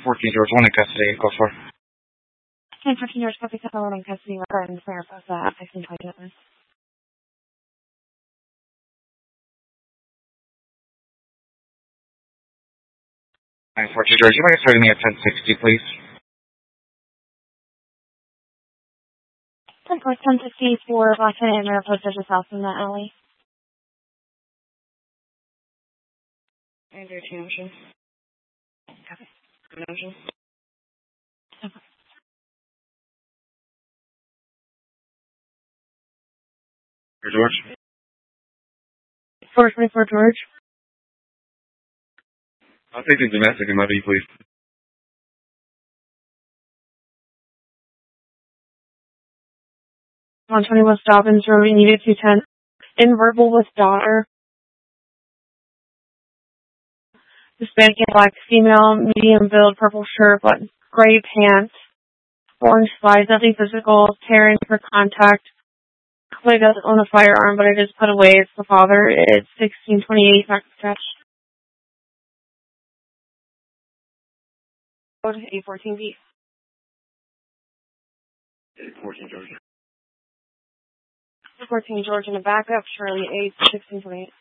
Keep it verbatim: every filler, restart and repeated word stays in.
fourteen George, one in custody, go for. ten fourteen George, copy, set one in custody, record and fair post that, fifteen twenty minutes. nine fourteen George, you might start me at ten sixty, please. ten four, ten sixty for Boston and Mariposa Judge's house in that alley. Andrew, two motion. Copy. Motion. Okay. George. four twenty-four George. I'll take the domestic and levy, please. one twenty West Dobbins Road, needed two ten. In verbal with daughter. Hispanic and black female, medium build, purple shirt, but gray pants, orange slides, nothing physical, tearing for contact. Clay doesn't own a firearm, but it is put away. It's the father. It's sixteen twenty-eight, back catch. Go to eight fourteen B. eight fourteen George. fourteen George in the backup, Shirley eight, sixteen twenty-eight.